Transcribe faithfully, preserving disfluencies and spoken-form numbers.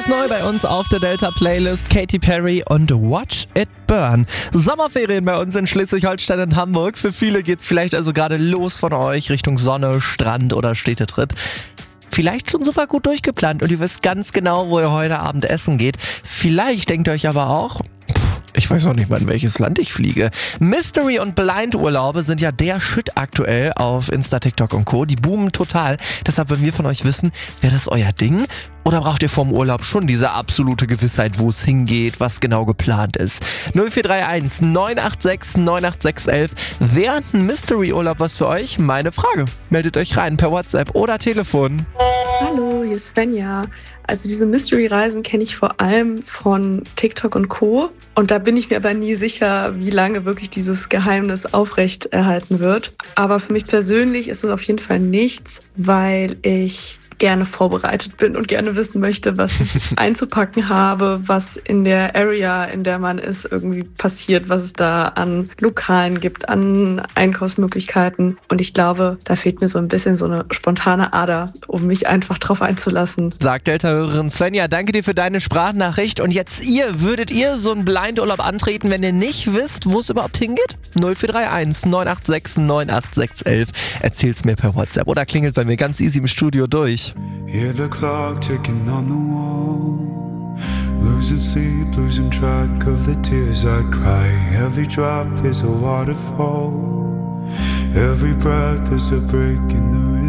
neu bei uns auf der Delta-Playlist. Katy Perry und Watch It Burn. Sommerferien bei uns in Schleswig-Holstein und Hamburg. Für viele geht's vielleicht also gerade los von euch Richtung Sonne, Strand oder Städtetrip. Vielleicht schon super gut durchgeplant und ihr wisst ganz genau, wo ihr heute Abend essen geht. Vielleicht denkt ihr euch aber auch, ich weiß noch nicht mal, in welches Land ich fliege. Mystery- und Blind-Urlaube sind ja der Shit aktuell auf Insta, TikTok und Co. Die boomen total. Deshalb wollen wir von euch wissen, wäre das euer Ding? Oder braucht ihr vorm Urlaub schon diese absolute Gewissheit, wo es hingeht, was genau geplant ist? null vier drei eins neun acht sechs neun acht sechs eins eins. Wäre ein Mystery-Urlaub was für euch? Meine Frage. Meldet euch rein per WhatsApp oder Telefon. Hallo, hier ist Svenja. Also diese Mystery-Reisen kenne ich vor allem von TikTok und Co. Und da bin ich mir aber nie sicher, wie lange wirklich dieses Geheimnis aufrechterhalten wird. Aber für mich persönlich ist es auf jeden Fall nichts, weil ich gerne vorbereitet bin und gerne wissen möchte, was ich einzupacken habe, was in der Area, in der man ist, irgendwie passiert, was es da an Lokalen gibt, an Einkaufsmöglichkeiten. Und ich glaube, da fehlt mir so ein bisschen so eine spontane Ader, um mich einfach drauf einzulassen. Sagt Delta-Hörerin Svenja, danke dir für deine Sprachnachricht. Und jetzt ihr, würdet ihr so einen Blindurlaub antreten, wenn ihr nicht wisst, wo es überhaupt hingeht? null vier drei eins neun acht sechs neun acht sechs eins eins. Erzählt's mir per WhatsApp oder klingelt bei mir ganz easy im Studio durch. Hear the clock ticking on the wall, losing sleep, losing track of the tears I cry. Every drop is a waterfall, every breath is a break in the